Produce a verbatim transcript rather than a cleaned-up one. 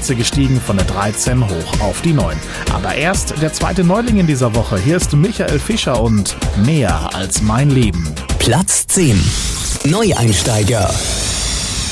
Plätze gestiegen, von der dreizehn hoch auf die neun. Aber erst der zweite Neuling in dieser Woche. Hier ist Michael Fischer und Mehr als mein Leben. Platz zehn. Neueinsteiger.